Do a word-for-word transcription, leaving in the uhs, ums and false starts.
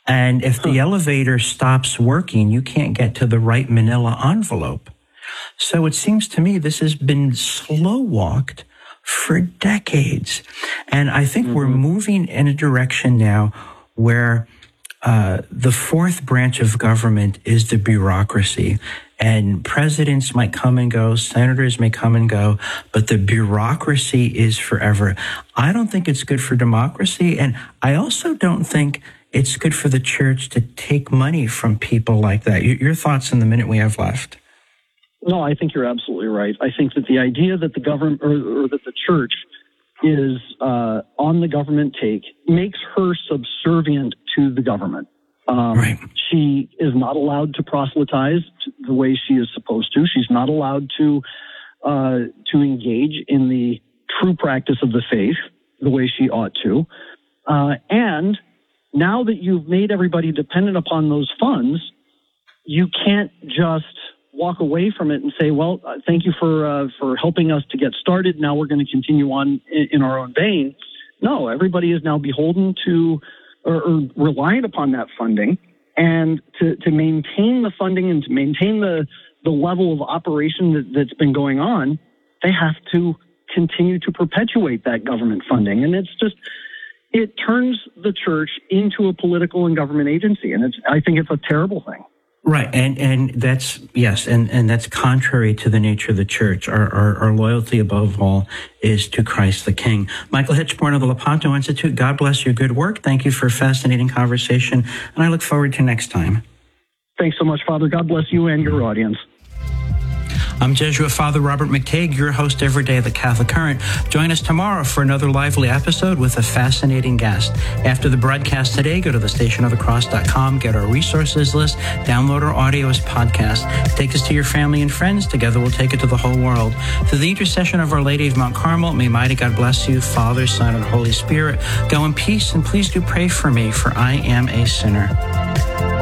And if the elevator stops working, you can't get to the right manila envelope. So it seems to me this has been slow walked for decades. And I think mm-hmm. we're moving in a direction now where uh, the fourth branch of government is the bureaucracy. And presidents might come and go, senators may come and go, but the bureaucracy is forever. I don't think it's good for democracy. And I also don't think it's good for the church to take money from people like that. Your thoughts in the minute we have left? No, I think you're absolutely right. I think that the idea that the government or, or that the church is uh, on the government take makes her subservient to the government. Um, right. She is not allowed to proselytize the way she is supposed to. She's not allowed to uh, to engage in the true practice of the faith the way she ought to. Uh, and now that you've made everybody dependent upon those funds, you can't just walk away from it and say, well, uh, thank you for uh, for helping us to get started. Now we're going to continue on in, in our own vein. No, everybody is now beholden to or, or reliant upon that funding. And to, to maintain the funding and to maintain the, the level of operation that, that's been going on, they have to continue to perpetuate that government funding. And it's just, it turns the church into a political and government agency. And it's, I think it's a terrible thing. Right. And, and that's, yes, and, and that's contrary to the nature of the church. Our, our, our loyalty above all is to Christ the King. Michael Hichborn of the Lepanto Institute, God bless your good work. Thank you for a fascinating conversation, and I look forward to next time. Thanks so much, Father. God bless you and your audience. I'm Jesuit Father Robert McTague, your host every day of the Catholic Current. Join us tomorrow for another lively episode with a fascinating guest. After the broadcast today, go to the station of the cross dot com, get our resources list, download our audio as podcast. Take us to your family and friends. Together we'll take it to the whole world. Through the intercession of Our Lady of Mount Carmel, may mighty God bless you, Father, Son, and Holy Spirit. Go in peace, and please do pray for me, for I am a sinner.